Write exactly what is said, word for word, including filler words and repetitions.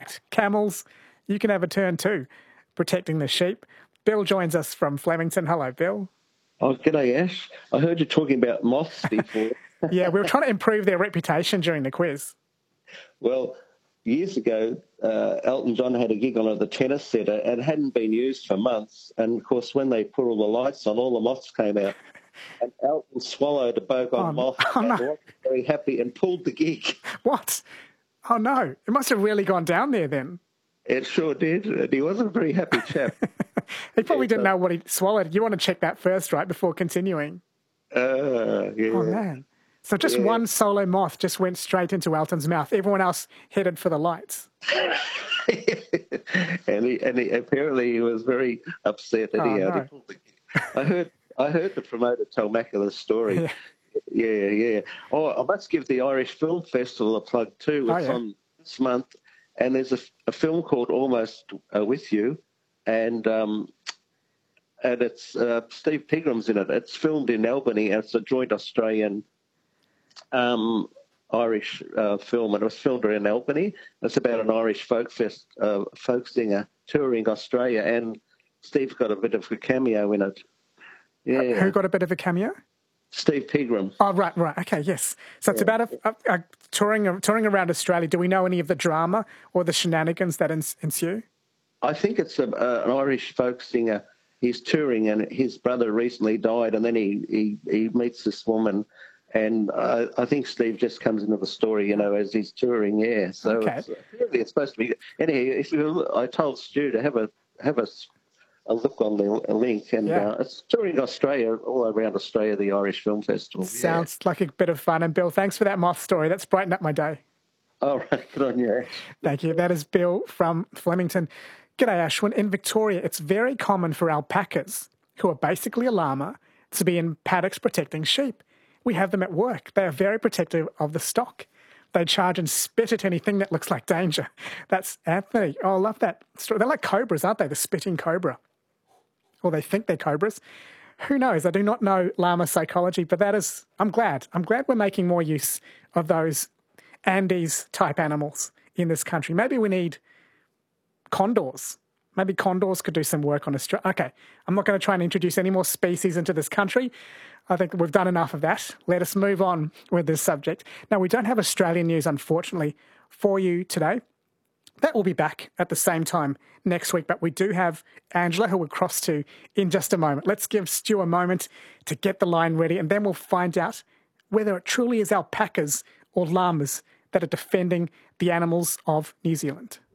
fact, camels, you can have a turn too, protecting the sheep. Bill joins us from Flemington. Hello, Bill. Oh, g'day, Ash. I heard you talking about moths before. Yeah, we were trying to improve their reputation during the quiz. Well, years ago, uh, Elton John had a gig on at the Tennis Centre and it hadn't been used for months. And, of course, when they put all the lights on, all the moths came out. And Elton swallowed a bogong Oh, moth oh, and no. wasn't very happy and pulled the gig. What? Oh, no. It must have really gone down there then. It sure did. And he wasn't a very happy chap. He probably Yeah, didn't so- know what he swallowed. You want to check that first, right, before continuing? Uh, yeah. Oh, man. So just Yeah. one solo moth just went straight into Elton's mouth. Everyone else headed for the lights. and he, and he, apparently he was very upset. Oh, Anyhow, no. he pulled the gig. I heard I heard the promoter tell Macula's story. Yeah. Yeah, yeah. Oh, I must give the Irish Film Festival a plug too. Oh, It's yeah. on this month, and there's a, a film called Almost uh, With You, and um, and it's uh, Steve Pigram's in it. It's filmed in Albany, and it's a joint Australian um, Irish uh, film, and it was filmed in Albany. It's about an Irish folk fest, uh, folk singer touring Australia, and Steve's got a bit of a cameo in it. Yeah, Who got a bit of a cameo? Steve Pigram. Oh, right, right. Okay, yes. So it's about a, a, a touring touring around Australia. Do we know any of the drama or the shenanigans that ens- ensue? I think it's a, a, an Irish folk singer. He's touring, and his brother recently died, and then he, he, he meets this woman, and uh, I think Steve just comes into the story, you know, as he's touring. Yeah, so Okay. it's, apparently it's supposed to be. Anyway, if you, I told Stu to have a have a, a look on the a link, and Yeah. uh, it's touring Australia, all around Australia, the Irish Film Festival. Sounds like a bit of fun. And Bill, thanks for that moth story. That's brightened up my day. Yeah. All right, good on you. Thank you. That is Bill from Flemington. G'day, Ashwin. In Victoria, it's very common for alpacas, who are basically a llama, to be in paddocks protecting sheep. We have them at work. They are very protective of the stock. They charge and spit at anything that looks like danger. That's Anthony. Oh, I love that story. They're like cobras, aren't they? The spitting cobra. Or they think they're cobras. Who knows? I do not know llama psychology, but that is, I'm glad. I'm glad we're making more use of those Andes-type animals in this country. Maybe we need condors. Maybe condors could do some work on Australia. Okay, I'm not going to try and introduce any more species into this country. I think we've done enough of that. Let us move on with this subject. Now, we don't have Australian news, unfortunately, for you today. That will be back at the same time next week, but we do have Angela, who we'll cross to in just a moment. Let's give Stu a moment to get the line ready, and then we'll find out whether it truly is alpacas or llamas that are defending the animals of New Zealand.